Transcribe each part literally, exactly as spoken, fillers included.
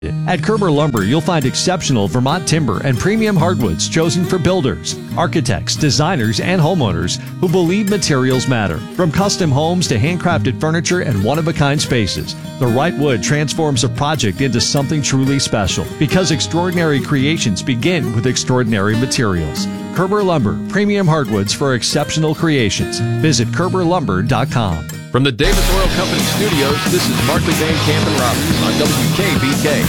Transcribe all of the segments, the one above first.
At Kerber Lumber, you'll find exceptional Vermont timber and premium hardwoods chosen for builders, architects, designers, and homeowners who believe materials matter. From custom homes to handcrafted furniture and one-of-a-kind spaces, the right wood transforms a project into something truly special because extraordinary creations begin with extraordinary materials. Kerber Lumber, premium hardwoods for exceptional creations. Visit Kerber Lumber dot com. From the Davis Oil Company studios, this is Markley, Van Camp, and Robbins on W K B K.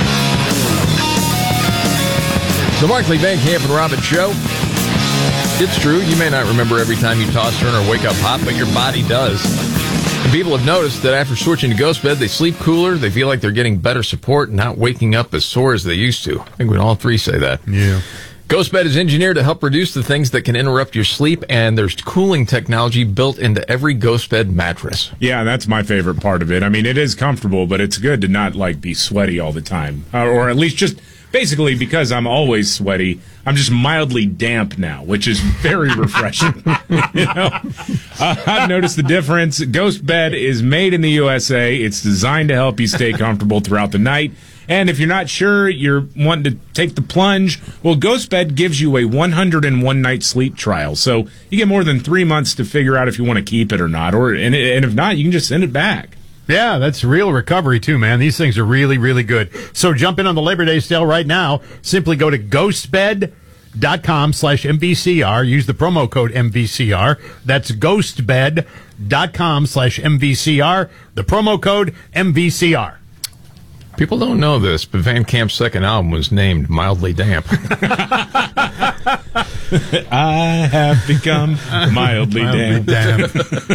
The Markley, Van Camp, and Robbins Show. It's true, you may not remember every time you toss, turn, or wake up hot, but your body does. And people have noticed that after switching to Ghost Bed, they sleep cooler, they feel like they're getting better support, and not waking up as sore as they used to. I think we all three say that. Yeah. Ghost Bed is engineered to help reduce the things that can interrupt your sleep, and there's cooling technology built into every Ghost Bed mattress. Yeah, that's my favorite part of it. I mean, it is comfortable, but it's good to not, like, be sweaty all the time. Uh, or at least just, basically, because I'm always sweaty, I'm just mildly damp now, which is very refreshing. You know? Uh, I've noticed the difference. Ghost Bed is made in the U S A. It's designed to help you stay comfortable throughout the night. And if you're not sure you're wanting to take the plunge, well, Ghost Bed gives you a one hundred one night sleep trial. So you get more than three months to figure out if you want to keep it or not. Or and, and if not, you can just send it back. Yeah, that's real recovery, too, man. These things are really, really good. So jump in on the Labor Day sale right now. Simply go to ghostbed.com slash MVCR. Use the promo code M V C R. That's ghostbed.com slash MVCR. The promo code M V C R. People don't know this, but Van Camp's second album was named Mildly Damp. I have become mildly, Mildly damp.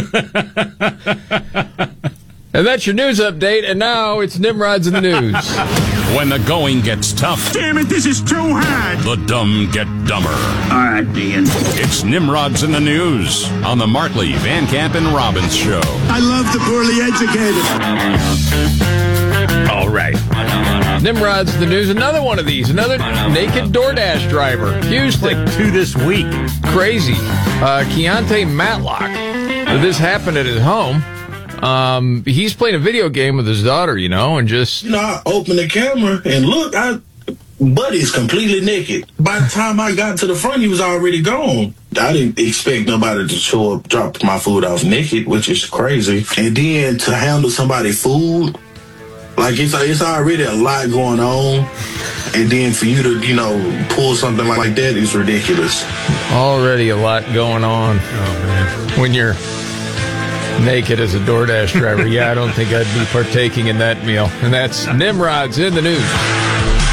And that's your news update, and now it's Nimrod's in the news. When the going gets tough, Damn it, this is too hard. the dumb get dumber. All right, Dean. It's Nimrod's in the news on the Markley, Van Camp, and Robbins Show. I love the poorly educated. All right. Nimrod's in the news. Another one of these. Another naked DoorDash driver. Houston. Two this week. Crazy. Uh, Keontae Matlock. This happened at his home. Um, he's playing a video game with his daughter, you know, and just... You know, I opened the camera and look, I, Buddy's completely naked. By the time I got to the front, he was already gone. I didn't expect nobody to show up, drop my food off naked, which is crazy. And then to handle somebody's food, like it's, it's already a lot going on. And then for you to, you know, pull something like that is ridiculous. Already a lot going on. Oh, man. When you're naked as a DoorDash driver, yeah, I don't think I'd be partaking in that meal. And that's Nimrod's in the news.